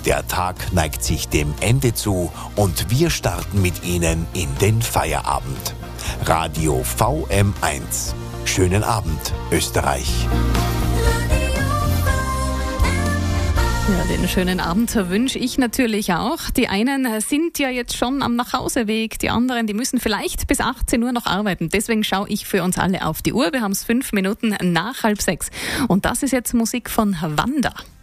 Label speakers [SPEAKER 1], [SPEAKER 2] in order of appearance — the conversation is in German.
[SPEAKER 1] Der Tag neigt sich dem Ende zu und wir starten mit Ihnen in den Feierabend. Radio VM1. Schönen Abend, Österreich.
[SPEAKER 2] Ja, den schönen Abend wünsche ich natürlich auch. Die einen sind ja jetzt schon am Nachhauseweg, die anderen, die müssen vielleicht bis 18 Uhr noch arbeiten. Deswegen schaue ich für uns alle auf die Uhr. Wir haben es 5 Minuten nach 5:30. Und das ist jetzt Musik von Wanda.